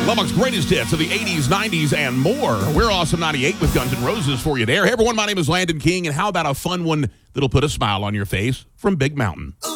Lubbock's greatest hits of the 80s, 90s, and more. We're Awesome 98 with Guns N' Roses for you there. Hey, everyone, my name is Landon King, and how about a fun one that'll put a smile on your face from Big Mountain?